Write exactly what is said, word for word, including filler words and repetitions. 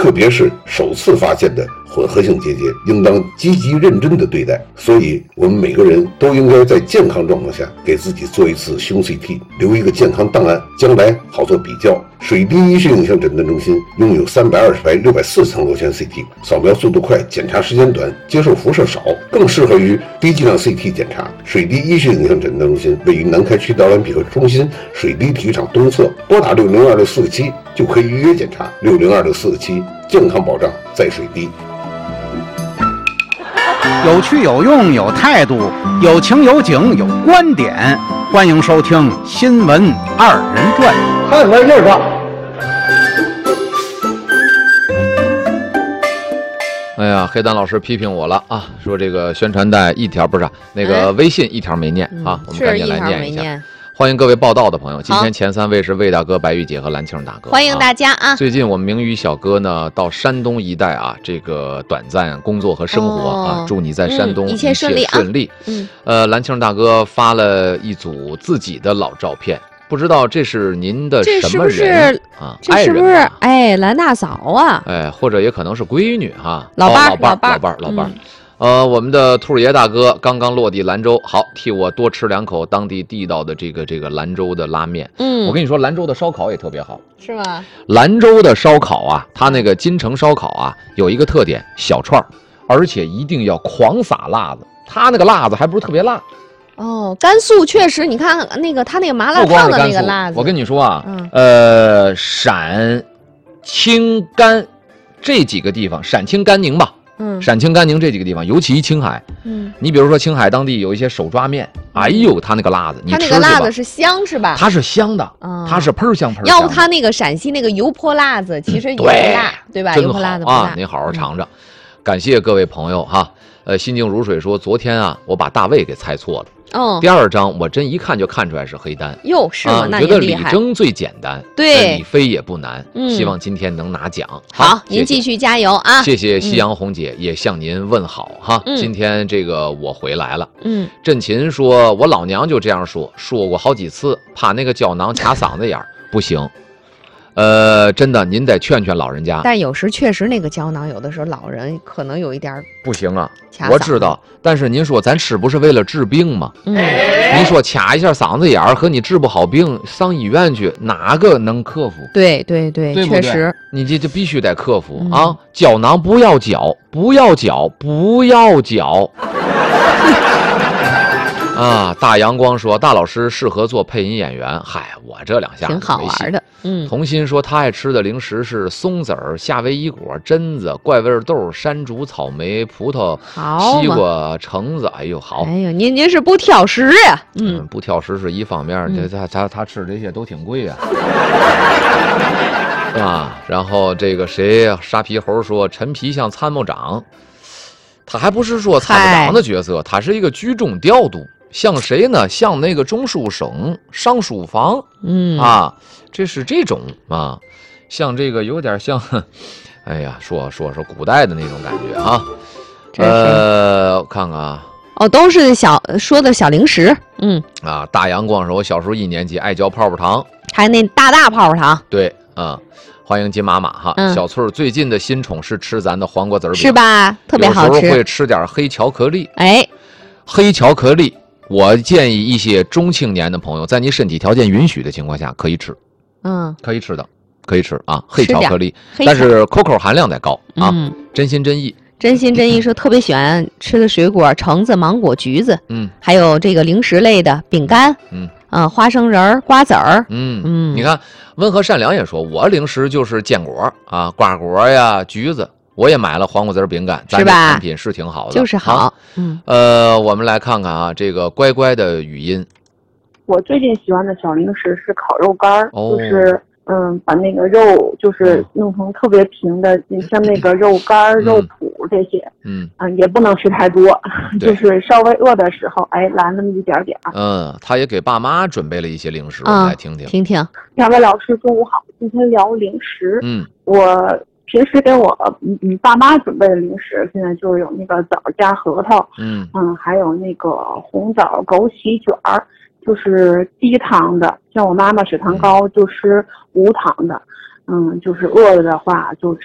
特别是首次发现的混合性结节，应当积极认真的对待。所以我们每个人都应该在健康状况下给自己做一次胸 C T， 留一个健康档案，将来好做比较。水滴医学影像诊断中心拥有三百二十排六百四十层螺旋 C T， 扫描速度快，检查时间短，接受辐射少，更适合于低剂量 C T 检查。水滴医学影像诊断中心位于南开区导览皮革中心水滴体育场东侧，拨打六零二六四个七就可以预约检查。六零二六四个七，健康保障在水滴。 有趣有用有态度，有情有景有观点，欢迎收听《新闻二人转》。 看完事吧。 哎呀，黑蛋老师批评我了啊，说这个宣传带一条不是那个微信一条没念、嗯、啊，我们赶紧来念一下。一欢迎各位报道的朋友，今天前三位是魏大哥、白玉姐和蓝庆大哥， 欢迎大家啊！ 啊最近我们明宇小哥呢到山东一带啊，这个短暂工作和生活、哦、啊，祝你在山东、嗯、 一切顺利啊！ 顺利。嗯，呃，蓝庆大哥发了一组自己的老照片，不知道这是您的什么人？这是不是啊？这是不是哎蓝大嫂啊？ 哎，或者也可能是闺女哈， 老伴儿、 哦、老伴儿、老伴儿、老伴儿。嗯呃，我们的兔爷大哥刚刚落地兰州，好，替我多吃两口当地地道的这个这个兰州的拉面。嗯，我跟你说，兰州的烧烤也特别好， 是吗？ 兰州的烧烤啊，它那个金城烧烤啊，有一个特点，小串儿，而且一定要狂撒辣子，它那个辣子还不是特别辣。 哦，甘肃确实，你看那个它那个麻辣烫的那个辣子， 我跟你说啊，嗯、呃，陕、青、甘这几个地方，陕青甘宁吧。嗯，陕青甘宁这几个地方，尤其青海，嗯，你比如说青海当地有一些手抓面，哎呦，它那个辣子，你吃去吧， 它那个辣子是香是吧？ 它是香的，嗯、它是喷香喷香。 要不它那个陕西那个油泼辣子，其实也不辣，嗯、对吧？油泼辣子不辣啊，你好好尝尝。嗯、感谢各位朋友哈，呃，心静如水说，昨天啊，我把大卫给猜错了。哦，第二张我真一看就看出来是黑单， 哟是吗？ 啊、那觉得李征最简单， 对， 李飞也不难，嗯，希望今天能拿奖。 好，好您继续加油啊！ 谢谢夕阳红姐、嗯、也向您问好哈。嗯、今天这个我回来了，嗯，振琴说，我老娘就这样说，说过好几次，怕那个胶囊卡嗓子眼儿，不行。呃，真的，您得劝劝老人家。 但有时确实那个胶囊，有的时候老人可能有一点不行啊。我知道，但是您说咱吃不是为了治病吗？嗯，您说卡一下嗓子眼儿和你治不好病上医院去，哪个能克服？ 对对对， 对确实， 你这就必须得克服、嗯、啊！胶囊不要嚼，不要嚼，不要嚼。啊，大阳光说大老师适合做配音演员，嗨，我这两下挺好玩的。嗯， 童心说他爱吃的零食是松子儿、夏威夷果、榛子、怪味豆、山竹、草莓、葡萄、西瓜、橙子。哎呦，好！ 哎呦，您您是不挑食呀？ 嗯，嗯不挑食是一方面，这、嗯、他他他吃这些都挺贵呀。啊，然后这个谁沙皮猴说陈皮像参谋长，他还不是说参谋长的角色，他是一个居中调度。像谁呢？像那个中书省上书房，嗯啊，这是这种啊，像这个有点像，哎呀，说说说古代的那种感觉啊。呃，我看看啊， 哦，都是小说的小零食，嗯啊，大阳光说，我小时候一年级爱嚼泡泡糖， 还有那大大泡泡糖， 对，啊。欢迎金妈妈哈，嗯、小翠最近的新宠是吃咱的黄瓜籽饼， 是吧？特别好吃。 有时候会吃点黑巧克力， 哎， 黑巧克力。我建议一些中青年的朋友，在你身体条件允许的情况下，可以吃，嗯，可以吃的，可以吃啊，黑巧克力，但是 C O C O 含量得高啊，嗯、真心真意。 真心真意说特别喜欢吃的水果，橙子、芒果、橘子，嗯，还有这个零食类的饼干，嗯，啊，花生仁、瓜子儿， 嗯嗯，你看温和善良也说，我零食就是坚果啊，瓜果呀，橘子。我也买了黄瓜籽饼干，咱这产品是挺好的， 就是好。啊、嗯， 呃，我们来看看啊，这个乖乖的语音。 我最近喜欢的小零食是烤肉干儿，哦、就是嗯，把那个肉就是弄成特别平的，嗯、像那个肉干儿、嗯、肉脯这些，嗯嗯，也不能吃太多，就是稍微饿的时候，哎，来那么一点点。 嗯，他也给爸妈准备了一些零食，我们来听听。 听听。 两位老师中午好，今天聊零食。嗯，我。平时给我嗯嗯爸妈准备的零食，现在就有那个枣加核桃，嗯嗯，还有那个红枣枸杞卷儿，就是低糖的。像我妈妈血糖高，就吃无糖的。嗯，就是饿了的话就